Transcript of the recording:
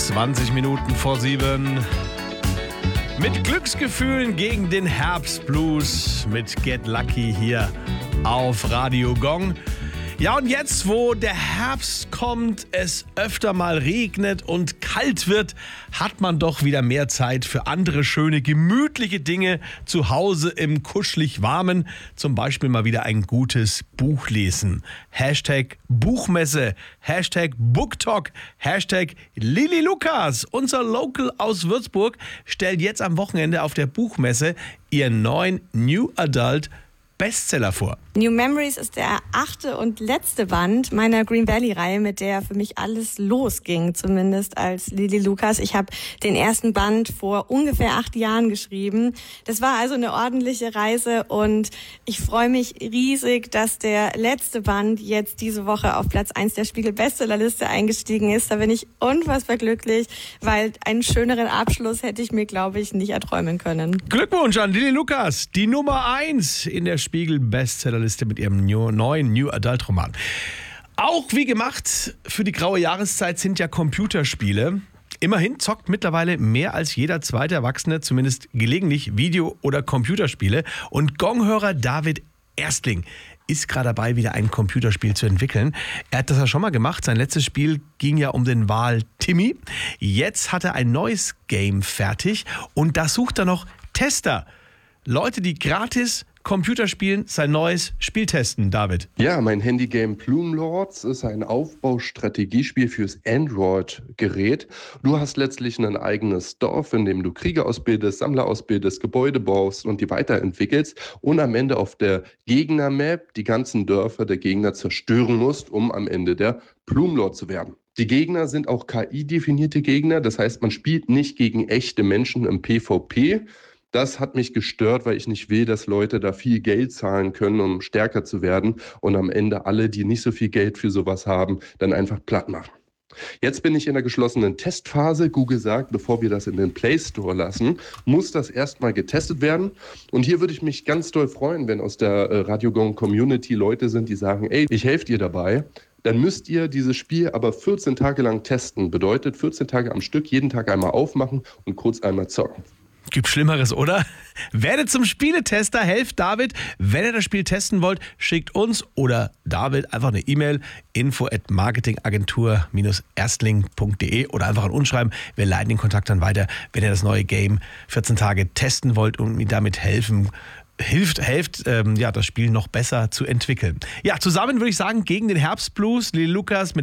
20 Minuten vor 7. Mit Glücksgefühlen gegen den Herbstblues mit Get Lucky hier auf Radio Gong. Ja, und jetzt, wo der Herbst kommt, es öfter mal regnet und kalt wird, hat man doch wieder mehr Zeit für andere schöne, gemütliche Dinge zu Hause im kuschelig Warmen. Zum Beispiel mal wieder ein gutes Buch lesen. Hashtag Buchmesse, Hashtag Booktalk, Hashtag Lili Lukas. Unser Local aus Würzburg stellt jetzt am Wochenende auf der Buchmesse ihren neuen New Adult Bestseller vor. New Memories ist der 8. und letzte Band meiner Green Valley-Reihe, mit der für mich alles losging, zumindest als Lili Lukas. Ich habe den ersten Band vor ungefähr 8 Jahren geschrieben. Das war also eine ordentliche Reise und ich freue mich riesig, dass der letzte Band jetzt diese Woche auf Platz 1 der Spiegel-Bestsellerliste eingestiegen ist. Da bin ich unfassbar glücklich, weil einen schöneren Abschluss hätte ich mir, glaube ich, nicht erträumen können. Glückwunsch an Lili Lukas, die Nummer 1 in der Spiegel-Bestsellerliste mit ihrem neuen New Adult Roman. Auch wie gemacht für die graue Jahreszeit sind ja Computerspiele. Immerhin zockt mittlerweile mehr als jeder zweite Erwachsene zumindest gelegentlich Video- oder Computerspiele. Und Gonghörer David Erstling ist gerade dabei, wieder ein Computerspiel zu entwickeln. Er hat das ja schon mal gemacht. Sein letztes Spiel ging ja um den Wal Timmy. Jetzt hat er ein neues Game fertig und da sucht er noch Tester. Leute, die gratis Computerspielen sein neues Spiel testen, David. Ja, mein Handygame Plume Lords ist ein Aufbaustrategiespiel fürs Android-Gerät. Du hast letztlich ein eigenes Dorf, in dem du Krieger ausbildest, Sammler ausbildest, Gebäude baust und die weiterentwickelst und am Ende auf der Gegner-Map die ganzen Dörfer der Gegner zerstören musst, um am Ende der Plume Lord zu werden. Die Gegner sind auch KI-definierte Gegner, das heißt, man spielt nicht gegen echte Menschen im PvP. Das hat mich gestört, weil ich nicht will, dass Leute da viel Geld zahlen können, um stärker zu werden und am Ende alle, die nicht so viel Geld für sowas haben, dann einfach platt machen. Jetzt bin ich in der geschlossenen Testphase. Google sagt, bevor wir das in den Play Store lassen, muss das erstmal getestet werden. Und hier würde ich mich ganz doll freuen, wenn aus der Radio Gong Community Leute sind, die sagen, ey, ich helfe dir dabei. Dann müsst ihr dieses Spiel aber 14 Tage lang testen. Bedeutet 14 Tage am Stück, jeden Tag einmal aufmachen und kurz einmal zocken. Gibt Schlimmeres, oder? Werdet zum Spieletester, helft David. Wenn ihr das Spiel testen wollt, schickt uns oder David einfach eine E-Mail info@marketingagentur-erstling.de oder einfach an uns schreiben. Wir leiten den Kontakt dann weiter, wenn ihr das neue Game 14 Tage testen wollt und mir damit hilft, das Spiel noch besser zu entwickeln. Ja, zusammen würde ich sagen, gegen den Herbstblues, Lili Lukas mit